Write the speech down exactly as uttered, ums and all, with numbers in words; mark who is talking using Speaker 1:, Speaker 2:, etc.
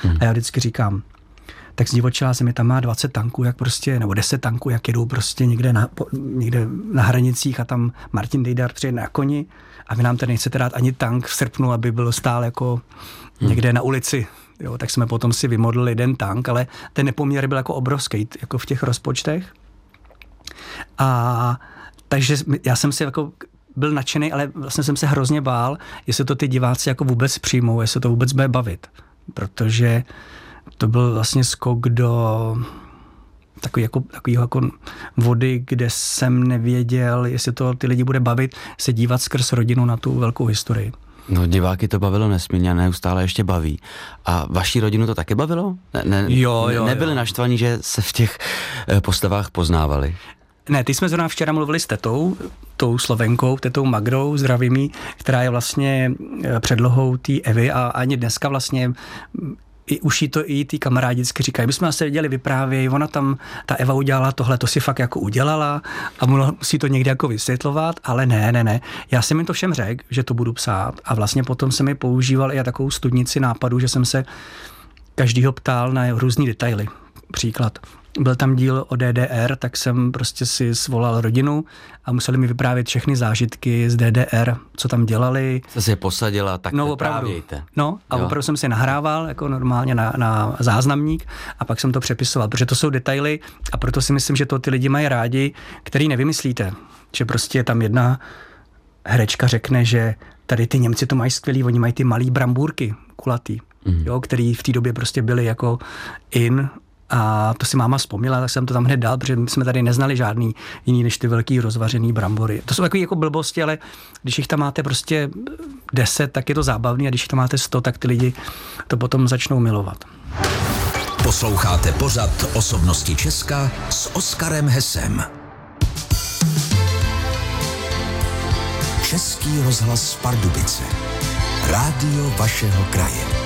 Speaker 1: Hmm. A já vždycky říkám, tak zdivočelá země tam má dvacet tanků, jak prostě, nebo deset tanků, jak jedou prostě někde na, někde na hranicích a tam Martin Dejdar přijede na koni a vy nám tady nechcete dát ani tank v srpnu, aby byl stál jako hmm. někde na ulici. Jo, tak jsme potom si vymodlili jeden tank, ale ten nepoměr byl jako obrovský, jako v těch rozpočtech. A takže já jsem si jako byl nadšený, ale vlastně jsem se hrozně bál, jestli to ty diváci jako vůbec přijmou, jestli to vůbec bude bavit. Protože to byl vlastně skok do takový jako, takový jako vody, kde jsem nevěděl, jestli to ty lidi bude bavit, se dívat skrz rodinu na tu velkou historii.
Speaker 2: No, diváky to bavilo nesmírně a neustále ještě baví. A vaší rodinu to taky bavilo? Ne, ne,
Speaker 1: jo, jo,
Speaker 2: nebyli
Speaker 1: jo.
Speaker 2: naštvaní, že se v těch postavách poznávali?
Speaker 1: Ne, ty jsme zrovna včera mluvili s tetou, tou Slovenkou, tetou Magdou, zdravím jí, která je vlastně předlohou té Evy a ani dneska vlastně i už jí to i ty kamarádi vždycky říkají, my jsme se viděli vyprávěj, ona tam, ta Eva udělala tohle, to si fakt jako udělala a musí to někde jako vysvětlovat, ale ne, ne, ne. Já jsem jim to všem řekl, že to budu psát a vlastně potom jsem mi používal i takovou studnici nápadů, že jsem se každýho ptal na různý detaily. Příklad. Byl tam díl o D D R, tak jsem prostě si svolal rodinu a museli mi vyprávět všechny zážitky z D D R, co tam dělali.
Speaker 2: Jste si je posadila, tak
Speaker 1: no,
Speaker 2: vyprávějte.
Speaker 1: No a
Speaker 2: jo.
Speaker 1: opravdu jsem si nahrával jako normálně na, na záznamník a pak jsem to přepisoval, protože to jsou detaily a proto si myslím, že to ty lidi mají rádi, který nevymyslíte. Že prostě tam jedna herečka řekne, že tady ty Němci to mají skvělý, oni mají ty malý brambůrky, kulatý, mm. jo, který v té době prostě byly jako in. A to si máma vzpomněla, tak jsem to tam hned dal, protože my jsme tady neznali žádný jiný než ty velký rozvařený brambory. To jsou takové jako blbosti, ale když jich tam máte prostě deset, tak je to zábavný a když jich tam máte sto, tak ty lidi to potom začnou milovat.
Speaker 3: Posloucháte pořad Osobnosti Česka s Oskarem Hesem. Český rozhlas Pardubice. Rádio vašeho kraje.